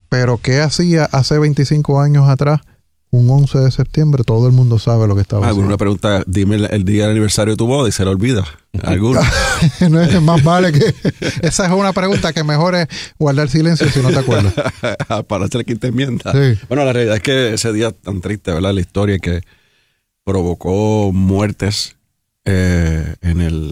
Pero ¿qué hacía hace 25 años atrás? Un 11 de septiembre, todo el mundo sabe lo que estaba haciendo. Alguna pregunta, dime el día del aniversario de tu boda y se le olvida. ¿Alguno? No es más vale que... Esa es una pregunta que mejor es guardar silencio si no te acuerdas. Para hacer quinta enmienda. Sí. Bueno, la realidad es que ese día tan triste, ¿verdad? La historia que provocó muertes en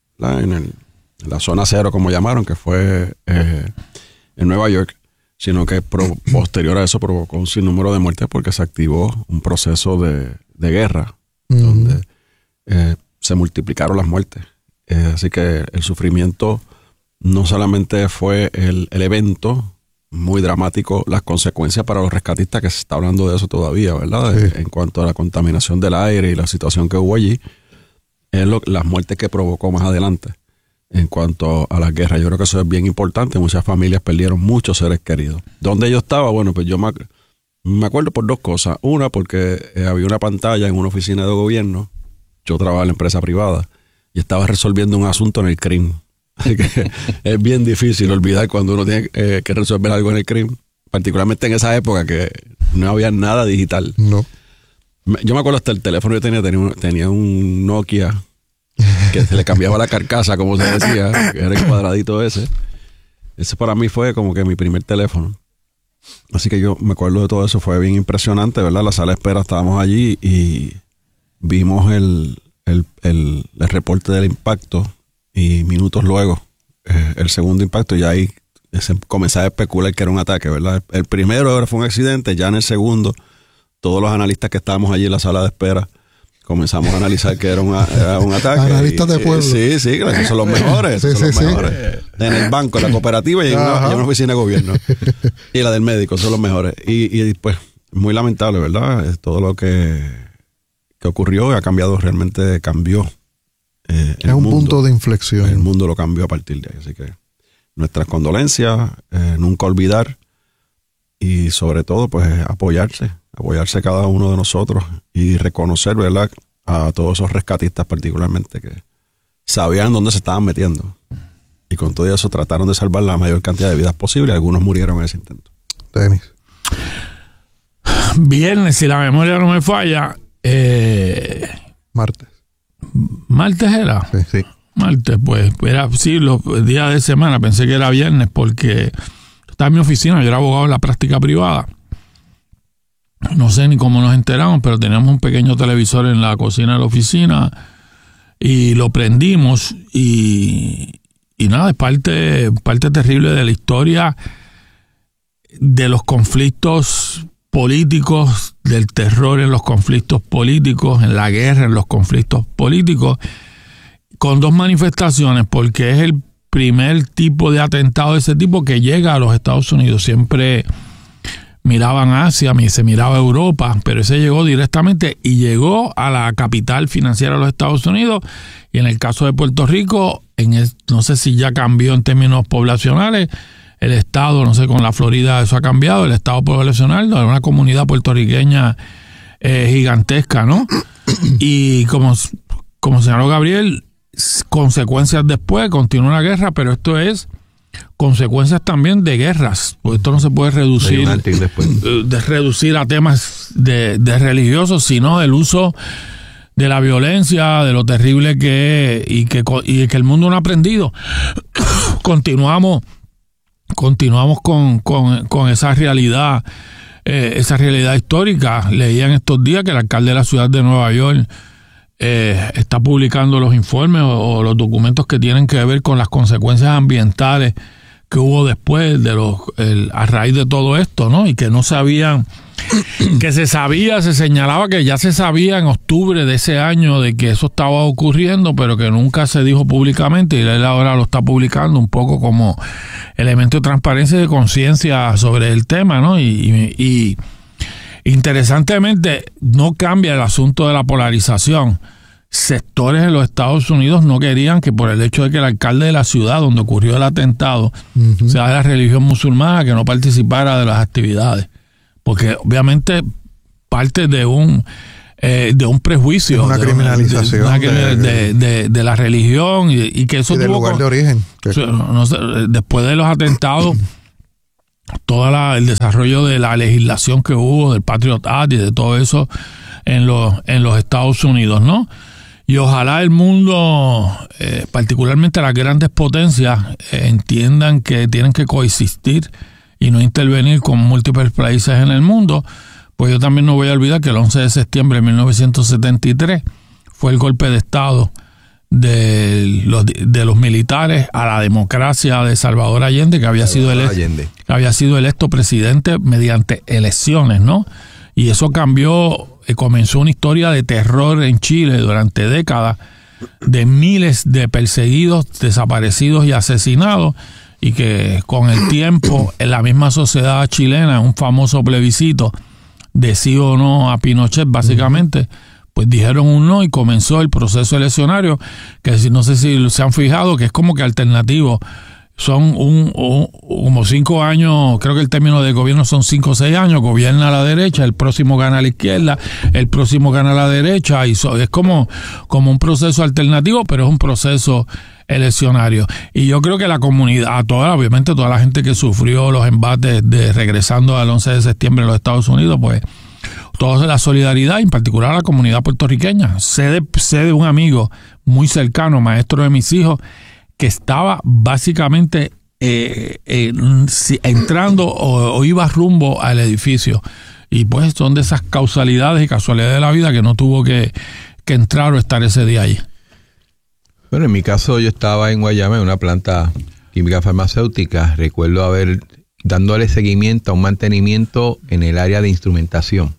la zona cero, como llamaron, que fue en Nueva York, sino que posterior a eso provocó un sinnúmero de muertes porque se activó un proceso de guerra donde se multiplicaron las muertes. Así que el sufrimiento no solamente fue el evento muy dramático, las consecuencias para los rescatistas, que se está hablando de eso todavía, ¿verdad? Sí. En cuanto a la contaminación del aire y la situación que hubo allí, es las muertes que provocó más adelante. En cuanto a las guerras, yo creo que eso es bien importante. Muchas familias perdieron muchos seres queridos. ¿Dónde yo estaba? Bueno, pues yo me acuerdo por dos cosas. Una, porque había una pantalla en una oficina de gobierno. Yo trabajaba en la empresa privada y estaba resolviendo un asunto en el CRIM. Así que es bien difícil olvidar cuando uno tiene que resolver algo en el CRIM, particularmente en esa época que no había nada digital. No. Yo me acuerdo hasta el teléfono que tenía un Nokia que se le cambiaba la carcasa, como se decía, que era el cuadradito ese. Ese para mí fue como que mi primer teléfono. Así que yo me acuerdo de todo eso, fue bien impresionante, ¿verdad? La sala de espera, estábamos allí y vimos el reporte del impacto y minutos luego el segundo impacto, y ahí se comenzaba a especular que era un ataque, ¿verdad? El primero fue un accidente, ya en el segundo, todos los analistas que estábamos allí en la sala de espera comenzamos a analizar que era un ataque. Analistas de pueblo. Sí, que son los mejores. Sí, son los sí, mejores. En el banco, en la cooperativa y en una oficina de gobierno. Y la del médico, son los mejores. Y pues, muy lamentable, ¿verdad? Todo lo que ocurrió ha cambiado, realmente cambió. Es un punto de inflexión. El mundo lo cambió a partir de ahí. Así que nuestras condolencias, nunca olvidar y sobre todo, pues, apoyarse cada uno de nosotros y reconocer, ¿verdad?, a todos esos rescatistas particularmente que sabían dónde se estaban metiendo y con todo eso trataron de salvar la mayor cantidad de vidas posible. Algunos murieron en ese intento. Denis. Viernes, si la memoria no me falla, ¿Martes era? Sí. Martes, pues era, sí, los días de semana, pensé que era viernes porque estaba en mi oficina, yo era abogado en la práctica privada. No sé ni cómo nos enteramos, pero teníamos un pequeño televisor en la cocina de la oficina y lo prendimos y nada, es parte terrible de la historia de los conflictos políticos, del terror en los conflictos políticos, en la guerra, en los conflictos políticos, con dos manifestaciones, porque es el primer tipo de atentado de ese tipo que llega a los Estados Unidos. Siempre miraban Asia, se miraba Europa, pero ese llegó directamente y llegó a la capital financiera de los Estados Unidos. Y en el caso de Puerto Rico, no sé si ya cambió en términos poblacionales, el estado, no sé, con la Florida eso ha cambiado, el estado poblacional, no, era una comunidad puertorriqueña gigantesca, ¿no? Y como señaló Gabriel, consecuencias después, continúa la guerra, pero esto es consecuencias también de guerras, porque esto no se puede reducir a temas de religiosos, sino del uso de la violencia, de lo terrible que es y que el mundo no ha aprendido. Continuamos con esa realidad histórica. Leía en estos días que el alcalde de la ciudad de Nueva York está publicando los informes o los documentos que tienen que ver con las consecuencias ambientales que hubo después a raíz de todo esto, ¿no? Y que no sabían, que se señalaba que ya se sabía en octubre de ese año de que eso estaba ocurriendo, pero que nunca se dijo públicamente, y él ahora lo está publicando un poco como elemento de transparencia y de conciencia sobre el tema, ¿no? Y interesantemente no cambia el asunto de la polarización. Sectores de los Estados Unidos no querían que, por el hecho de que el alcalde de la ciudad donde ocurrió el atentado sea de la religión musulmana, que no participara de las actividades, porque obviamente parte de un prejuicio, una criminalización de la religión y que eso y del lugar de origen. No sé, después de los atentados el desarrollo de la legislación que hubo, del Patriot Act y de todo eso en los Estados Unidos, ¿no? Y ojalá el mundo, particularmente las grandes potencias, entiendan que tienen que coexistir y no intervenir con múltiples países en el mundo. Pues yo también no voy a olvidar que el 11 de septiembre de 1973 fue el golpe de Estado de los militares a la democracia de Salvador Allende, que había sido electo presidente mediante elecciones, ¿no? Y eso comenzó una historia de terror en Chile durante décadas, de miles de perseguidos, desaparecidos y asesinados, y que con el tiempo en la misma sociedad chilena, un famoso plebiscito de sí o no a Pinochet, básicamente, pues dijeron un no y comenzó el proceso eleccionario, que no sé si se han fijado, que es como que alternativo. Son como 5 años, creo que el término de gobierno son 5 o 6 años, gobierna a la derecha, el próximo gana a la izquierda, el próximo gana a la derecha, y es como un proceso alternativo, pero es un proceso eleccionario. Y yo creo que la comunidad, obviamente toda la gente que sufrió los embates regresando al 11 de septiembre en los Estados Unidos, pues toda la solidaridad, en particular a la comunidad puertorriqueña. Sé de un amigo muy cercano, maestro de mis hijos, que estaba básicamente entrando o iba rumbo al edificio. Y pues son de esas causalidades y casualidades de la vida que no tuvo que entrar o estar ese día allí. Bueno, en mi caso yo estaba en Guayama, en una planta química farmacéutica. Recuerdo dándole seguimiento a un mantenimiento en el área de instrumentación.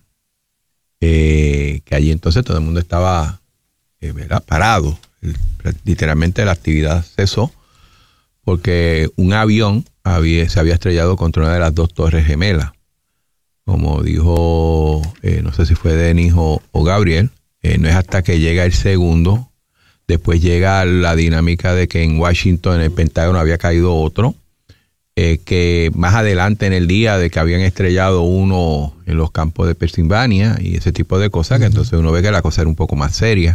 Que allí entonces todo el mundo estaba parado. Literalmente la actividad cesó porque un avión se había estrellado contra una de las 2 torres gemelas. Como dijo, no sé si fue Denis o Gabriel, no es hasta que llega el segundo, después llega la dinámica de que en Washington, en el Pentágono, había caído otro, que más adelante en el día de que habían estrellado uno en los campos de Pensilvania y ese tipo de cosas, que entonces uno ve que la cosa era un poco más seria.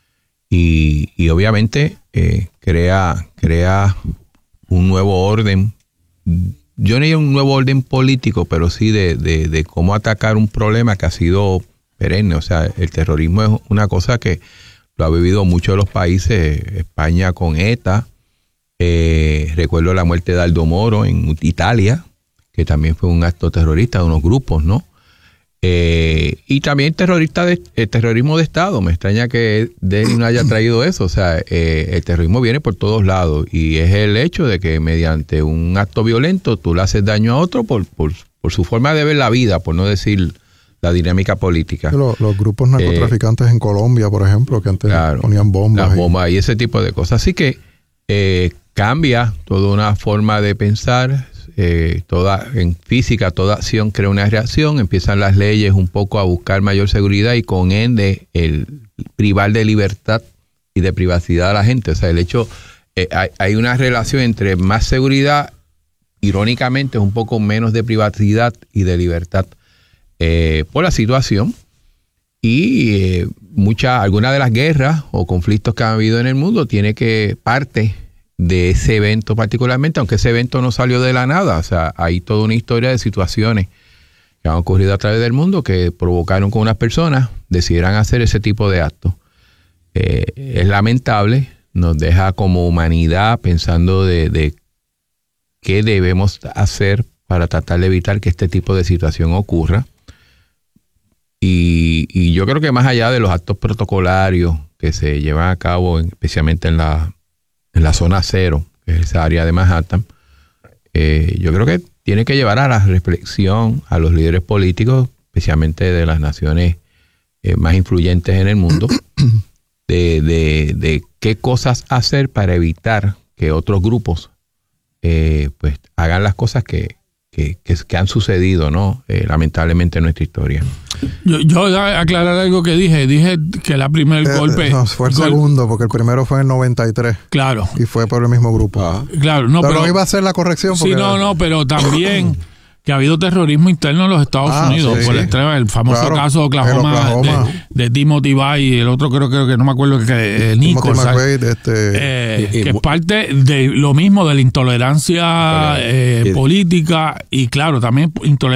Y obviamente crea un nuevo orden. Yo no diría un nuevo orden político, pero sí de cómo atacar un problema que ha sido perenne. O sea, el terrorismo es una cosa que lo ha vivido muchos de los países. España con ETA. Recuerdo la muerte de Aldo Moro en Italia, que también fue un acto terrorista de unos grupos, ¿no? Y también terrorismo de Estado. Me extraña que Denis no haya traído eso. O sea, el terrorismo viene por todos lados y es el hecho de que mediante un acto violento tú le haces daño a otro por su forma de ver la vida, por no decir la dinámica política. Los grupos narcotraficantes en Colombia, por ejemplo, que antes ponían bombas. Las bombas y ese tipo de cosas. Así que cambia toda una forma de pensar. En física, toda acción crea una reacción. Empiezan las leyes un poco a buscar mayor seguridad y con ende el privar de libertad y de privacidad a la gente. O sea, el hecho, hay una relación entre más seguridad, irónicamente es un poco menos de privacidad y de libertad por la situación. Y algunas de las guerras o conflictos que han habido en el mundo tiene que parte de ese evento particularmente, aunque ese evento no salió de la nada. O sea, hay toda una historia de situaciones que han ocurrido a través del mundo que provocaron que unas personas decidieran hacer ese tipo de actos. Es lamentable, nos deja como humanidad pensando de qué debemos hacer para tratar de evitar que este tipo de situación ocurra. Y yo creo que más allá de los actos protocolarios que se llevan a cabo, especialmente en la zona cero, que es esa área de Manhattan, yo creo que tiene que llevar a la reflexión a los líderes políticos, especialmente de las naciones más influyentes en el mundo, de qué cosas hacer para evitar que otros grupos pues hagan las cosas que han sucedido, ¿no? Lamentablemente en nuestra historia. Yo voy a aclarar algo que dije que el primer golpe... No, fue el segundo, porque el primero fue en el 93. Claro. Y fue por el mismo grupo. Claro, no, pero iba a hacer la corrección. Sí, porque, pero también que ha habido terrorismo interno en los Estados Unidos por el famoso caso de Oklahoma. De Timothy Bay y el otro creo que no me acuerdo, que Nichols, que es parte de lo mismo, de la intolerancia política y claro, también intolerancia